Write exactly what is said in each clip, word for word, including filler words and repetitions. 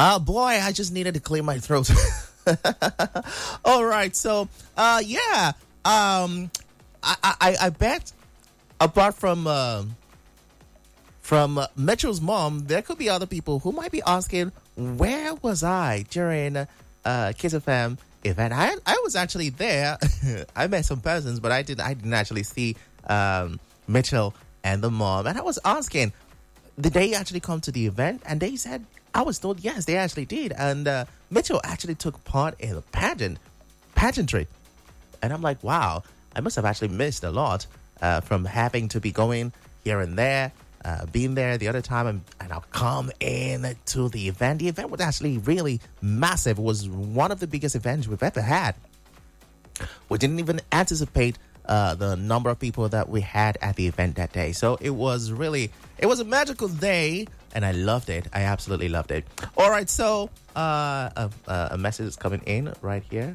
Oh boy, I just needed to clear my throat. All right, so uh, yeah, um, I, I I bet apart from uh, from uh, Metro's mom, there could be other people who might be asking, where was I during uh, Kiss F M event? I I was actually there. I met some persons, but I didn't I didn't actually see um, Mitchell and the mom, and I was asking, did they actually come to the event? And they said, I was told, yes, they actually did. And uh, Mitchell actually took part in a pageant, pageantry. And I'm like, wow, I must have actually missed a lot uh, from having to be going here and there, uh, being there the other time, and, and I'll come in to the event. The event was actually really massive. It was one of the biggest events we've ever had. We didn't even anticipate Uh, the number of people that we had at the event that day. So it was really, it was a magical day, and I loved it. I absolutely loved it. All right, so uh, a, a message is coming in right here.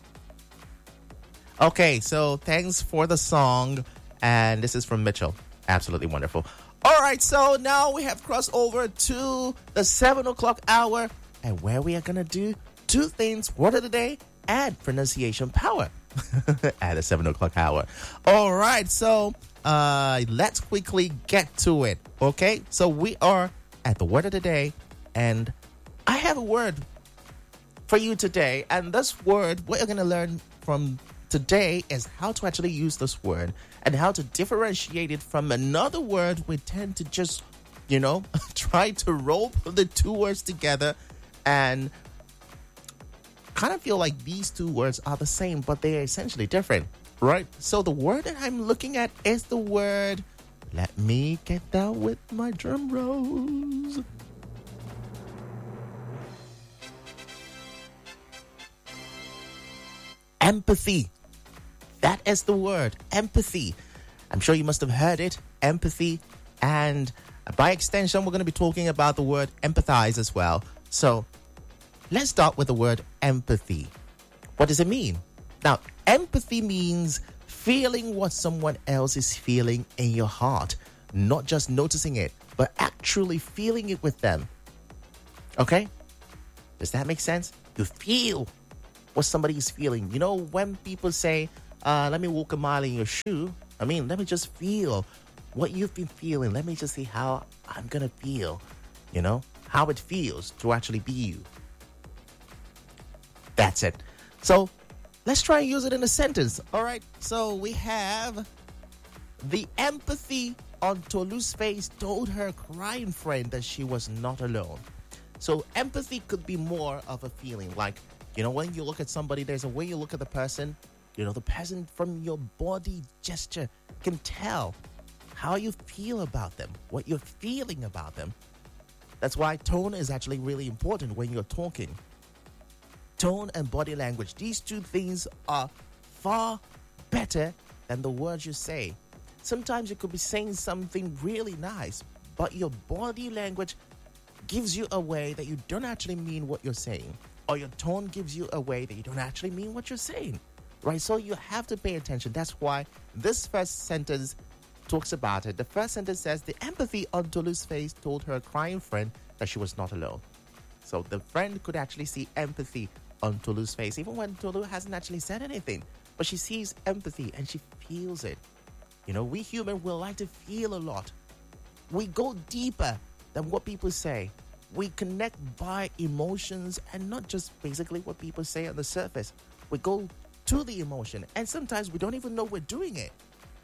Okay, so thanks for the song, and this is from Mitchell. Absolutely wonderful. All right, so now we have crossed over to the seven o'clock hour, and where we are going to do two things, word of the day and pronunciation power. At the seven o'clock hour. All right, so uh, let's quickly get to it. Okay, so we are at the word of the day, and I have a word for you today. And this word, what you're going to learn from today is how to actually use this word and how to differentiate it from another word. We tend to just, you know, try to rope the two words together and kind of feel like these two words are the same, but they are essentially different, right? So the word that I'm looking at is the word, let me get down with my drum rolls. Empathy. That is the word, empathy. I'm sure you must have heard it, empathy. And by extension, we're going to be talking about the word empathize as well. So let's start with the word empathy. What does it mean? Now, empathy means feeling what someone else is feeling in your heart. Not just noticing it, but actually feeling it with them. Okay? Does that make sense? You feel what somebody is feeling. You know, when people say, uh, let me walk a mile in your shoe, I mean, let me just feel what you've been feeling. Let me just see how I'm going to feel, you know, how it feels to actually be you. That's it. So let's try and use it in a sentence. All right. So we have the empathy on Tolu's face told her crying friend that she was not alone. So empathy could be more of a feeling like, you know, when you look at somebody, there's a way you look at the person, you know, the person from your body gesture can tell how you feel about them, what you're feeling about them. That's why tone is actually really important when you're talking. Tone and body language, these two things are far better than the words you say. Sometimes you could be saying something really nice, but your body language gives you away that you don't actually mean what you're saying, or your tone gives you away that you don't actually mean what you're saying, right? So you have to pay attention. That's why this first sentence talks about it. The first sentence says, the empathy on Tolu's face told her crying friend that she was not alone. So the friend could actually see empathy on Tolu's face, even when Tolu hasn't actually said anything. But she sees empathy and she feels it. You know, we humans will like to feel a lot. We go deeper than what people say. We connect by emotions and not just basically what people say on the surface. We go to the emotion, and sometimes we don't even know we're doing it.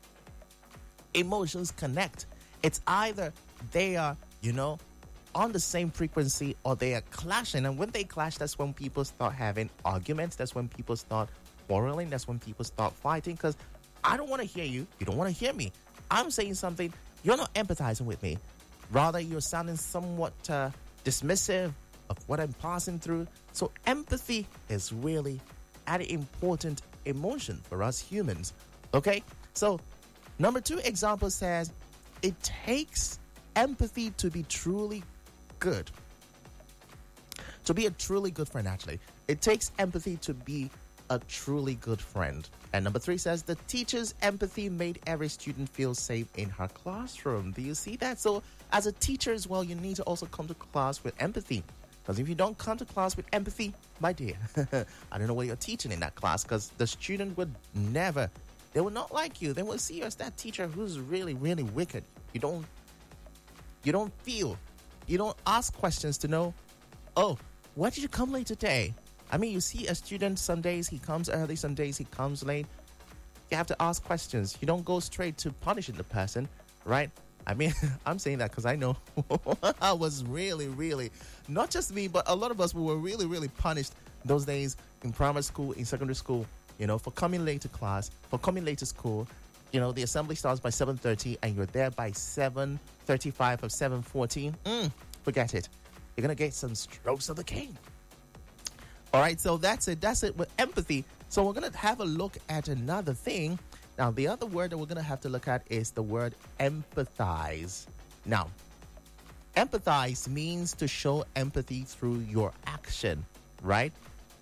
Emotions connect. It's either they are, you know, on the same frequency or they are clashing. And when they clash, that's when people start having arguments. That's when people start quarreling. That's when people start fighting, because I don't want to hear you. You don't want to hear me. I'm saying something. You're not empathizing with me. Rather, you're sounding somewhat uh, dismissive of what I'm passing through. So empathy is really an important emotion for us humans. Okay? So number two example says, it takes empathy to be truly good. To be a truly good friend, actually. It takes empathy to be a truly good friend. And number three says, the teacher's empathy made every student feel safe in her classroom. Do you see that? So as a teacher as well, you need to also come to class with empathy. Because if you don't come to class with empathy, my dear, I don't know what you're teaching in that class, because the student would never, they will not like you. They will see you as that teacher who's really, really wicked. You don't, you don't feel, you don't ask questions to know, oh, why did you come late today? I mean, you see a student, some days he comes early, some days he comes late. You have to ask questions. You don't go straight to punishing the person, right? I mean, I'm saying that because I know I was really, really, not just me, but a lot of us, we were really, really punished those days in primary school, in secondary school, you know, for coming late to class, for coming late to school. You know, the assembly starts by seven thirty and you're there by seven thirty-five or seven forty. Mm, forget it. You're going to get some strokes of the cane. All right, so that's it. That's it with empathy. So we're going to have a look at another thing. Now, the other word that we're going to have to look at is the word empathize. Now, empathize means to show empathy through your action, right?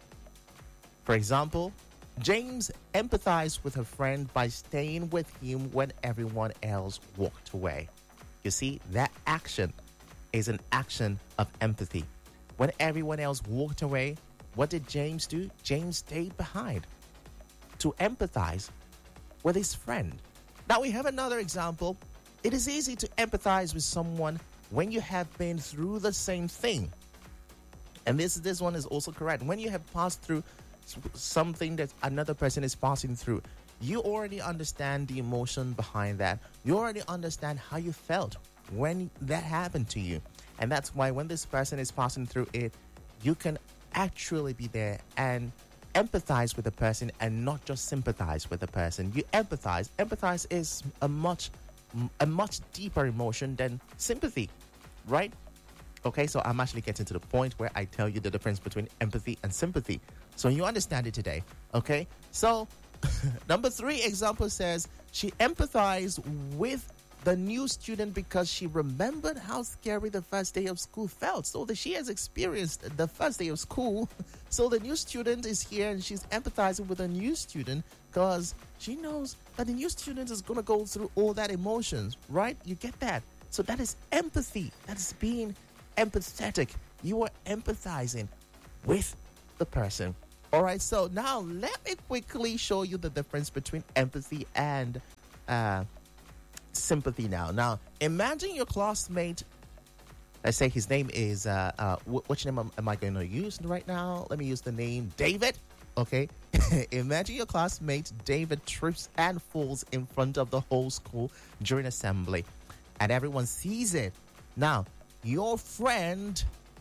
For example, James empathized with a friend by staying with him when everyone else walked away. You see, that action is an action of empathy. When everyone else walked away, what did James do? James stayed behind to empathize with his friend. Now we have another example. It is easy to empathize with someone when you have been through the same thing. And this, this one is also correct. When you have passed through something that another person is passing through, you already understand the emotion behind that. You already understand how you felt when that happened to you. And that's why when this person is passing through it, you can actually be there and empathize with the person and not just sympathize with the person. You empathize. Empathize is a much, a much deeper emotion than sympathy, right? Okay, so I'm actually getting to the point where I tell you the difference between empathy and sympathy. So you understand it today, okay? So number three example says she empathized with the new student because she remembered how scary the first day of school felt. So that she has experienced the first day of school. So the new student is here and she's empathizing with a new student because she knows that the new student is going to go through all that emotions, right? You get that? So that is empathy. That is being empathetic. You are empathizing with the person. All right, so now let me quickly show you the difference between empathy and uh, sympathy now. Now, imagine your classmate. Let's say his name is, uh, uh, which name am, am I going to use right now? Let me use the name David. Okay. Imagine your classmate David trips and falls in front of the whole school during assembly and everyone sees it. Now, your friend,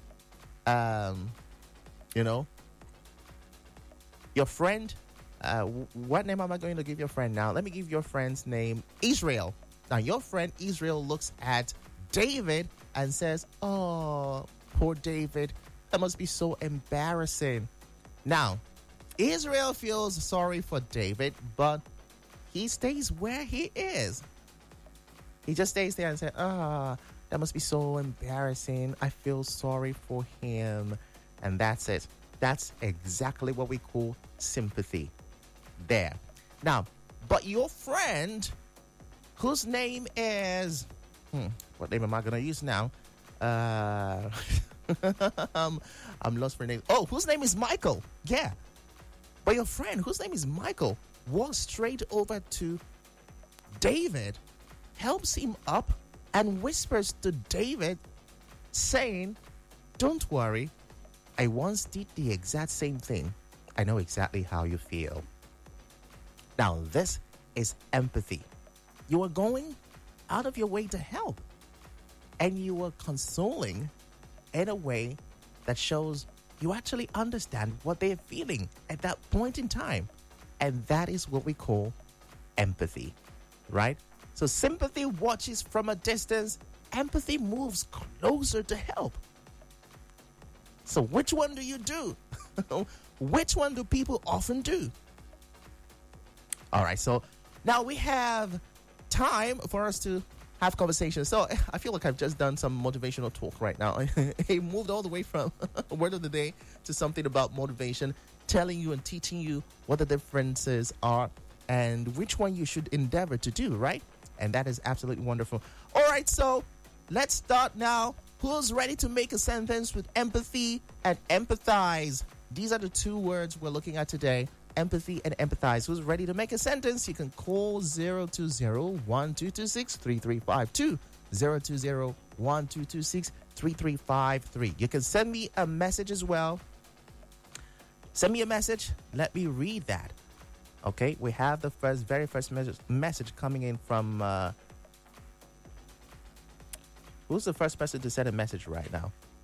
um, you know, your friend, uh, what name am I going to give your friend now? Let me give your friend's name Israel. Now, your friend Israel looks at David and says, oh, poor David. That must be so embarrassing. Now, Israel feels sorry for David, but he stays where he is. He just stays there and says, ah, that must be so embarrassing. I feel sorry for him. And that's it. That's exactly what we call sympathy. There. Now, but your friend, whose name is, hmm, what name am I going to use now? Uh, um, I'm lost for name. Oh, whose name is Michael? Yeah. But your friend, whose name is Michael, walks straight over to David, helps him up, and whispers to David, saying, don't worry, I once did the exact same thing. I know exactly how you feel. Now, this is empathy. You are going out of your way to help. And you are consoling in a way that shows you actually understand what they're feeling at that point in time. And that is what we call empathy, right? So sympathy watches from a distance. Empathy moves closer to help. So which one do you do? Which one do people often do? All right, so now we have time for us to have conversations. So I feel like I've just done some motivational talk right now. It moved all the way from word of the day to something about motivation, telling you and teaching you what the differences are and which one you should endeavor to do, right? And that is absolutely wonderful. All right, so let's start now Who's ready to make a sentence with empathy and empathize? These are the two words we're looking at today. Empathy and empathize. Who's ready to make a sentence? You can call zero two zero, one two two six, three three five two. zero two zero, one two two six, three three five three. You can send me a message as well. Send me a message. Let me read that. Okay, we have the first, very first message, message coming in from... Uh, who's the first person to send a message right now?